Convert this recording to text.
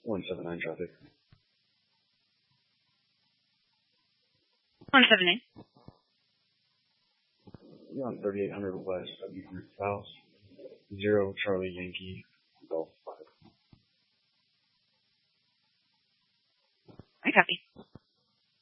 179 traffic. 179. You're on 3800 West, 700 South, 0 Charlie Yankee, Golf 5. I copy.